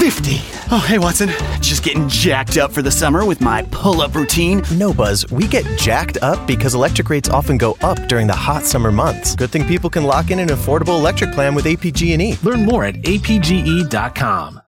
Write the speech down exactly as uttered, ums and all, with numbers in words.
fifty. Oh, hey, Watson. Just getting jacked up for the summer with my pull-up routine. No, Buzz, we get jacked up because electric rates often go up during the hot summer months. Good thing people can lock in an affordable electric plan with A P G and E. Learn more at A P G E dot com.